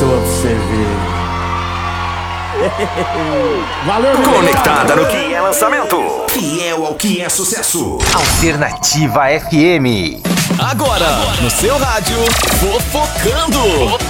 pessoa pra você ver. Valeu, Conectada no que é lançamento, fiel ao que é sucesso. Alternativa FM. Agora, no seu rádio, Fofocando.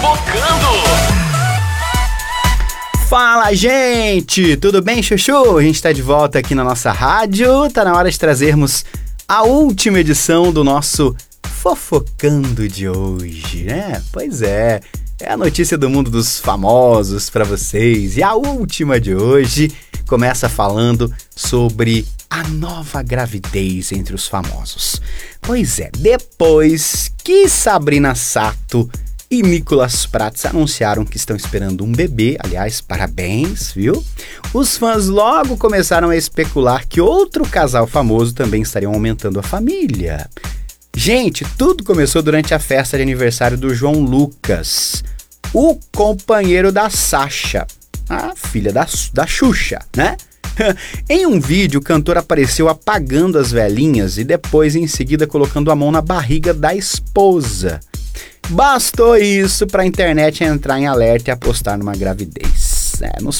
Fala, gente! Tudo bem, Chuchu? A gente tá de volta aqui na nossa rádio. Tá na hora de trazermos a última edição do nosso Fofocando de hoje, né? Pois é a notícia do mundo dos famosos pra vocês. E a última de hoje começa falando sobre a nova gravidez entre os famosos. Pois é, depois que Sabrina Sato e Nicholas Prats anunciaram que estão esperando um bebê, aliás, parabéns, viu? Os fãs logo começaram a especular que outro casal famoso também estariam aumentando a família. Gente, tudo começou durante a festa de aniversário do João Lucas, o companheiro da Sasha, a filha da Xuxa, né? Em um vídeo, o cantor apareceu apagando as velhinhas e depois, em seguida, colocando a mão na barriga da esposa. Bastou isso pra internet entrar em alerta e apostar numa gravidez.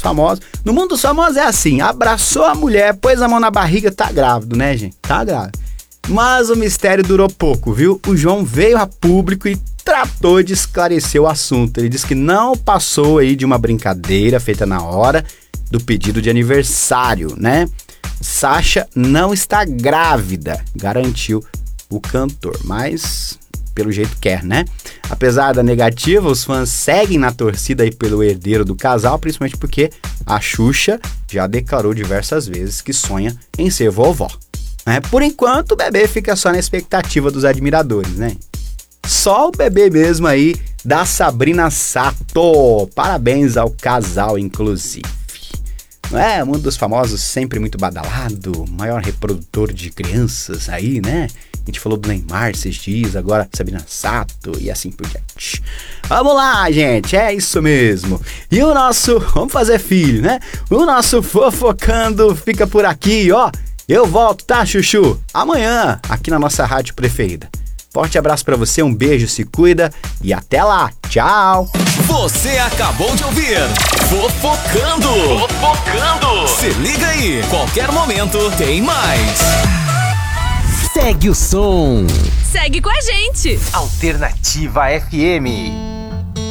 No mundo dos famosos é assim, abraçou a mulher, pôs a mão na barriga, tá grávido, né, gente? Tá grávido. Mas o mistério durou pouco, viu? O João veio a público e tratou de esclarecer o assunto. Ele disse que não passou aí de uma brincadeira feita na hora do pedido de aniversário, né? Sasha não está grávida, garantiu o cantor, mas pelo jeito quer, né? Apesar da negativa, os fãs seguem na torcida aí pelo herdeiro do casal, principalmente porque a Xuxa já declarou diversas vezes que sonha em ser vovó. Por enquanto, o bebê fica só na expectativa dos admiradores, né? Só o bebê mesmo aí da Sabrina Sato. Parabéns ao casal, inclusive. Não é? O mundo dos famosos sempre muito badalado, maior reprodutor de crianças aí, né? A gente falou do Neymar esses dias, agora Sabrina Sato e assim por diante. Vamos lá, gente, é isso mesmo. E o nosso, vamos fazer filho, né? O nosso Fofocando fica por aqui, ó. Eu volto, tá, Chuchu? Amanhã, aqui na nossa rádio preferida. Forte abraço pra você, um beijo, se cuida e até lá. Tchau! Você acabou de ouvir Fofocando. Se liga aí, qualquer momento tem mais. Segue o som. Segue com a gente. Alternativa FM.